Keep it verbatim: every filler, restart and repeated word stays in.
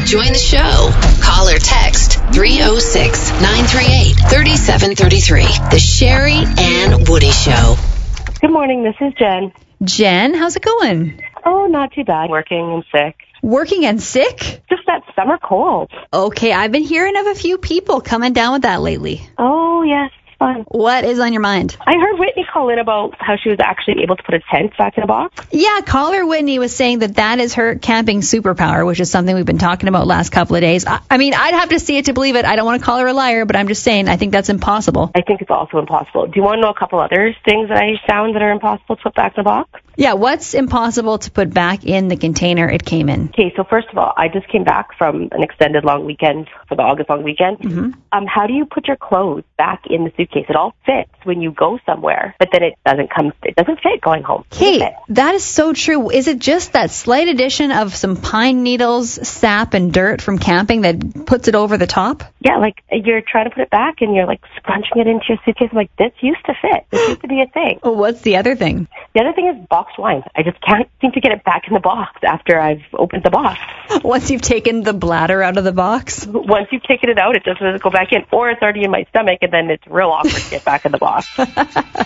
Join the show. Call or text three oh six, nine three eight, three seven three three. The Sherry Ann Woody Show. Good morning, this is Jen. Jen, how's it going? Oh, not too bad. Working and sick. Working and sick? Just that summer cold. Okay, I've been hearing of a few people coming down with that lately. Oh, yes. Fun. What is on your mind? I heard Whitney call in about how she was actually able to put a tent back in a box. Yeah, caller Whitney was saying that that is her camping superpower, which is something we've been talking about last couple of days. I, I mean, I'd have to see it to believe it. I don't want to call her a liar, but I'm just saying I think that's impossible. I think it's also impossible. Do you want to know a couple other things that I found that are impossible to put back in a box? Yeah, what's impossible to put back in the container it came in? Okay, so first of all, I just came back from an extended long weekend for the August long weekend. Mm-hmm. Um, how do you put your clothes back in the suitcase? It all fits when you go somewhere, but then it doesn't come. It doesn't fit going home. Hey, that is so true. Is it just that slight addition of some pine needles, sap, and dirt from camping that puts it over the top? Yeah, like you're trying to put it back and you're like scrunching it into your suitcase. I'm like, this used to fit. This used to be a thing. Well, what's the other thing? The other thing is boxed wine. I just can't seem to get it back in the box after I've opened the box. Once you've taken the bladder out of the box? Once you've taken it out, it doesn't go back in. Or it's already in my stomach, and then it's real awkward to get back in the box.